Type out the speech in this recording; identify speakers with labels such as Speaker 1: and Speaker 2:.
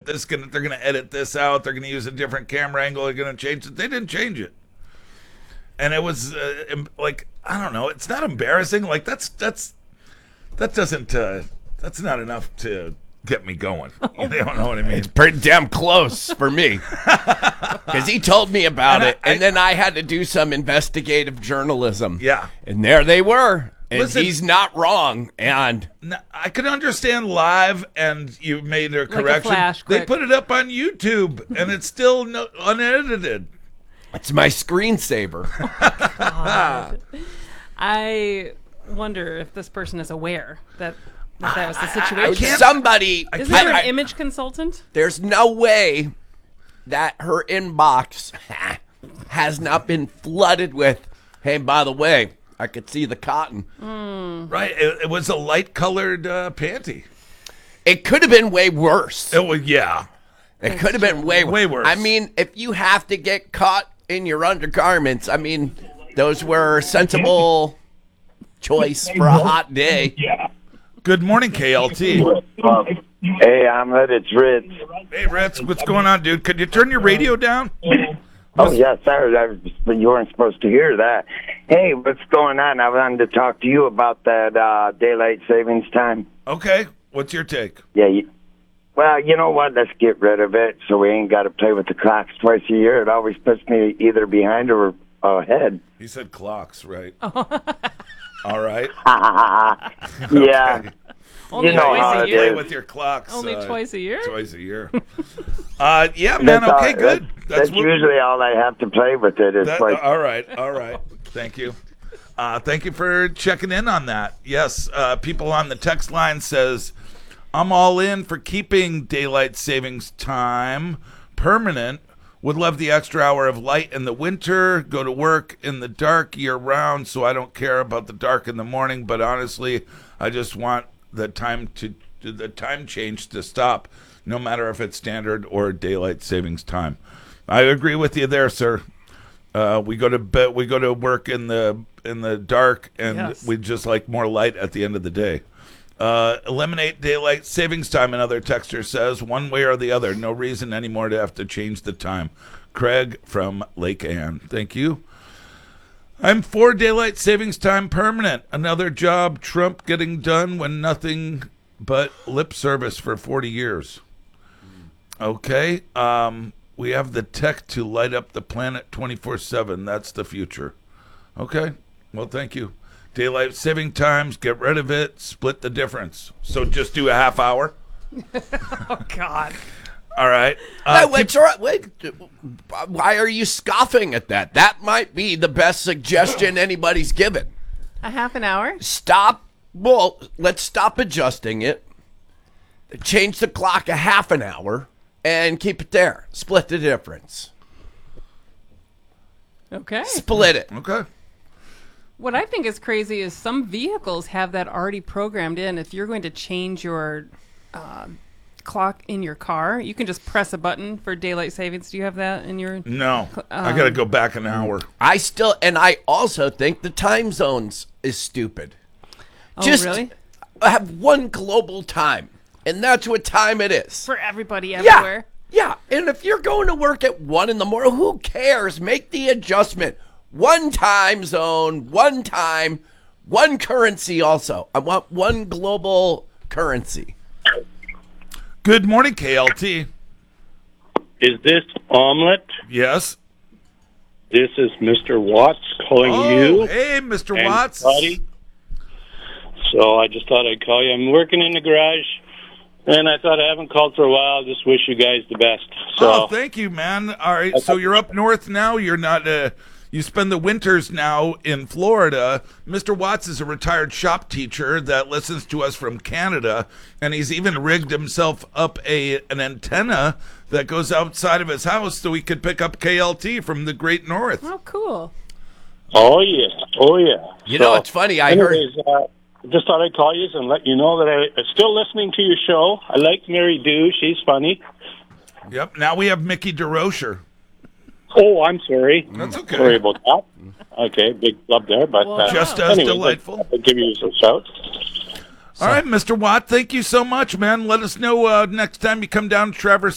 Speaker 1: they're gonna edit this out. They're gonna use a different camera angle. They're gonna change it. They didn't change it, and it was like, I don't know. It's not embarrassing. Like that doesn't that's not enough to get me going. You don't know what I mean?
Speaker 2: It's pretty damn close for me. Because he told me about it, and then I had to do some investigative journalism.
Speaker 1: Yeah.
Speaker 2: And there they were. And
Speaker 1: Listen,
Speaker 2: he's not wrong. And
Speaker 1: I can understand live, and you made a correction.
Speaker 3: flash,
Speaker 1: They
Speaker 3: quick.
Speaker 1: put it up on YouTube, and it's still unedited.
Speaker 2: it's my screensaver.
Speaker 3: God. I wonder if this person is aware that was the situation.
Speaker 2: Somebody.
Speaker 3: Isn't there an image consultant?
Speaker 2: There's no way that her inbox has not been flooded with, hey, by the way, I could see the cotton.
Speaker 1: Right. It was a light-colored panty.
Speaker 2: It could have been way worse.
Speaker 1: It was, yeah.
Speaker 2: It could have been way
Speaker 1: worse.
Speaker 2: I mean, if you have to get caught in your undergarments, I mean, those were a sensible choice for a hot day.
Speaker 1: Good morning, KLT.
Speaker 4: Hey, Omelet, it's Ritz.
Speaker 1: Hey, Ritz, what's going on, dude? Could you turn your radio down?
Speaker 4: Oh, yes, sir. But you weren't supposed to hear that. Hey, what's going on? I wanted to talk to you about that daylight savings time.
Speaker 1: Okay. What's your take?
Speaker 4: Yeah, well, you know what? Let's get rid of it so we ain't got to play with the clocks twice a year. It always puts me either behind or ahead.
Speaker 1: He said clocks, right? All right.
Speaker 4: Yeah.
Speaker 3: Only
Speaker 4: You know
Speaker 3: twice
Speaker 4: how
Speaker 3: a
Speaker 4: it
Speaker 3: year.
Speaker 1: Play
Speaker 4: is.
Speaker 1: with your clocks.
Speaker 3: Only twice a year?
Speaker 1: Twice a year. Yeah, man. Okay, good.
Speaker 4: That's usually all I have to play with it. It's like,
Speaker 1: all right. Thank you. Thank you for checking in on that. Yes, people on the text line says, I'm all in for keeping daylight savings time permanent. Would love the extra hour of light in the winter. Go to work in the dark year round, so I don't care about the dark in the morning. But honestly, I just want the time change to stop, no matter if it's standard or daylight savings time. I agree with you there, sir. We go to bed, we go to work in the dark, and
Speaker 3: Yes.
Speaker 1: we just like more light at the end of the day. Eliminate daylight savings time, another texter says, one way or the other. No reason anymore to have to change the time. Craig from Lake Ann. Thank you. I'm for daylight savings time permanent. Another job Trump getting done when nothing but lip service for 40 years. Okay. We have the tech to light up the planet 24/7. That's the future. Okay. Well, thank you. Daylight saving times, get rid of it, split the difference. So just do a half hour.
Speaker 3: Oh, God.
Speaker 1: All right.
Speaker 2: Wait, why are you scoffing at that? That might be the best suggestion anybody's given.
Speaker 3: A half an hour?
Speaker 2: Let's stop adjusting it. Change the clock a half an hour and keep it there. Split the difference.
Speaker 3: Okay.
Speaker 2: Split it.
Speaker 1: Okay.
Speaker 3: What I think is crazy is some vehicles have that already programmed in. If you're going to change your clock in your car, you can just press a button for daylight savings. Do you have that in your...
Speaker 1: No. I got to go back an hour.
Speaker 2: I also think the time zones is stupid.
Speaker 3: Oh,
Speaker 2: Just
Speaker 3: really?
Speaker 2: have one global time, and that's what time it is.
Speaker 3: For everybody everywhere?
Speaker 2: Yeah, and if you're going to work at 1 in the morning, who cares? Make the adjustment. One time zone, one time, one currency also. I want one global currency.
Speaker 1: Good morning, KLT.
Speaker 5: Is this Omelet?
Speaker 1: Yes.
Speaker 5: This is Mr. Watts calling you.
Speaker 1: Hey, Mr.
Speaker 5: and
Speaker 1: Watts.
Speaker 5: Buddy. So I just thought I'd call you. I'm working in the garage, and I thought I haven't called for a while. Just wish you guys the best. So
Speaker 1: Thank you, man. All right, so you're up north now. You're not... You spend the winters now in Florida. Mr. Watts is a retired shop teacher that listens to us from Canada, and he's even rigged himself up an antenna that goes outside of his house so he could pick up KLT from the Great North.
Speaker 3: Oh, cool.
Speaker 5: Oh yeah.
Speaker 2: You know, it's funny. I
Speaker 5: anyways, just thought I'd call you and let you know that I'm still listening to your show. I like Mary Dew. She's funny.
Speaker 1: Yep. Now we have Mickey DeRocher.
Speaker 5: Oh, I'm sorry.
Speaker 1: That's okay.
Speaker 5: Sorry about that. Okay, big club there, but
Speaker 1: Just as
Speaker 5: anyways,
Speaker 1: delightful.
Speaker 5: I'll give you a shout.
Speaker 1: All right, Mr. Watt, thank you so much, man. Let us know next time you come down to Traverse